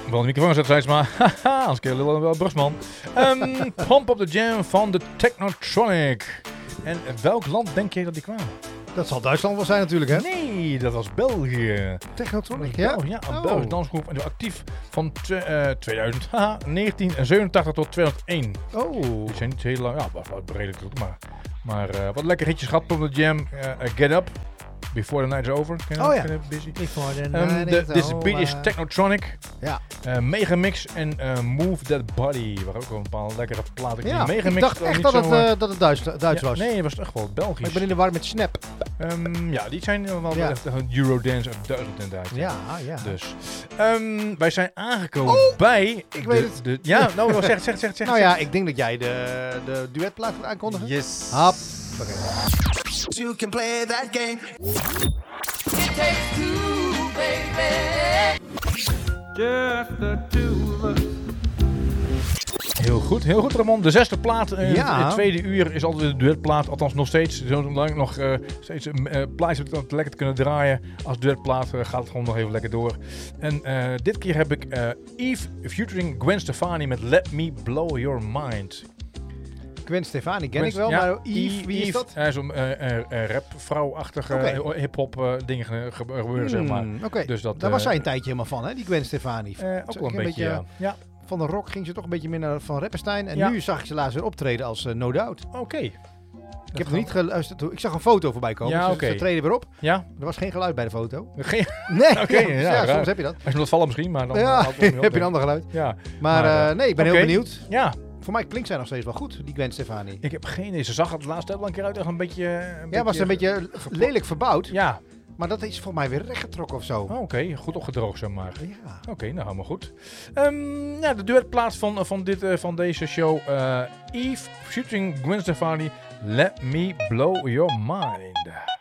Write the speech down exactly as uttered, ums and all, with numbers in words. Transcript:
Wel de microfoon zet steeds, maar haha, als ik wel wel brustman. Um, Pump Up The Jam van de Technotronic. En welk land denk je dat die kwamen? Dat zal Duitsland wel zijn natuurlijk, hè? Nee, dat was België. Technotronic, Ja, ja? ja een Oh. Belgische dansgroep. En die was actief van tw- uh, tweeduizend, haha, negentien zevenentachtig tot tweeduizendéén. Oh. Die zijn niet heel lang, ja, wat, wat redelijk goed, maar, maar uh, wat lekker hitjes gehad op de Jam. Uh, uh, Get Up, Before the Night is Over. Ken je, Oh ja. ken je busy? Before the Um, night de, is This beat is over. Technotronic. Ja. Uh, Megamix en uh, Move That Body. Waar ook wel een paar lekkere platen. Ja, Megamix ik dacht was echt niet dat het, zo, uh, uh, dat het Duits, Duits ja, was. nee, het was echt wel Belgisch. Maar ik ben in de war met Snap. Um, ja, die zijn wel Ja. echt een Eurodance uit Duitsland inderdaad. Ja, ja. Dus. Um, wij zijn aangekomen Oh, bij... ik de, weet het. De, ja, nou, zeg, zeg, zeg, zeg, zeg. Nou ja, ik denk dat jij de, de duetplaat gaat aankondigen. Yes. Hap. Oké. You can play that game. It takes two, baby. Just the two of us. Heel goed, heel goed Ramon. De zesde plaat in Ja. het tweede uur is altijd de duetplaat. Althans nog steeds. Zolang nog uh, steeds uh, plaatjes om het lekker te kunnen draaien. Als duetplaat uh, gaat het gewoon nog even lekker door. En uh, dit keer heb ik uh, Eve featuring Gwen Stefani met Let Me Blow Your Mind. Gwen Stefani ken Gwen- ik wel, ja, maar Yves, wie is Yves, dat? Hij is een uh, uh, uh, rapvrouwachtige Oké. uh, hip-hop uh, dingen ge- gebeuren, zeg maar. Hmm, Oké, Dus dat, daar was uh, zij een tijdje helemaal van, hè, die Gwen Stefani. Uh, ook wel een beetje, ja. ja. Van de rock ging ze toch een beetje meer naar van Rappenstein. En Ja. nu zag ik ze laatst weer optreden als uh, No Doubt. Oké. Okay. Ik heb nog niet geluisterd. Ik zag een foto voorbij komen. Ja, ze, oké. ze treden weer op. Ja? Er was geen geluid bij de foto. Geen... Nee, Oké, ja, ja, ja, raar. soms heb je dat. Als je dat vallen misschien, maar dan... Ja, uh, houdt het niet op, heb je een hè. ander geluid. Ja. Maar, Maar, uh, uh, nee, ik ben oké. heel benieuwd. Ja. Voor mij klinkt zij nog steeds wel goed, die Gwen Stefani. Ik heb geen idee. Ze zag het de laatste tijd wel een keer uit. Echt een beetje... Een Ja, was ze een beetje lelijk verbouwd. Ja. Maar dat is voor mij weer rechtgetrokken of zo. Oh, Oké, okay. Goed opgedroogd, zeg maar. Ja. Oké, okay, nou helemaal goed. Um, ja, de duetplaats van, van, dit, uh, van deze show. Uh, Eve featuring Gwen Stefani. Let Me Blow Your Mind.